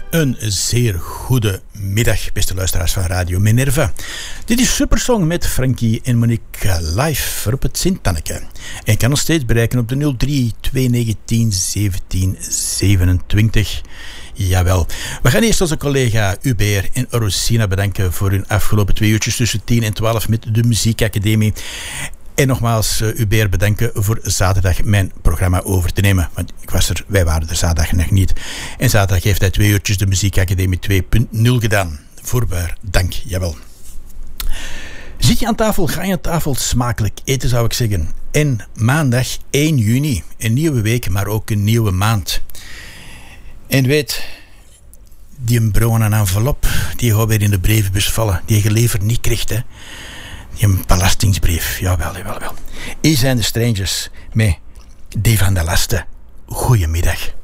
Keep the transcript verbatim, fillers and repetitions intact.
Een zeer goede middag, beste luisteraars van Radio Minerva. Dit is Supersong met Frankie en Monique live op het Sint-Anneke. En kan ons steeds bereiken op de nul drie twee negentien zeventien zevenentwintig. Jawel. We gaan eerst onze collega Hubert en Rosina bedanken voor hun afgelopen twee uurtjes tussen tien en twaalf met de Muziekacademie. En nogmaals, uh, Hubert bedanken voor zaterdag mijn programma over te nemen. Want ik was er, wij waren er zaterdag nog niet. En zaterdag heeft hij twee uurtjes de Muziekacademie twee punt nul gedaan. Voorbaar, dank, jawel. Zit je aan tafel, ga je aan tafel smakelijk eten, zou ik zeggen. En maandag één juni, een nieuwe week, maar ook een nieuwe maand. En weet, die een bruine envelop, die gaat weer in de brievenbus vallen, die je liever niet krijgt, hè. Een belastingsbrief, jawel, jawel, wel. Hier zijn de Strangers met Die van de Lasten. Goedemiddag.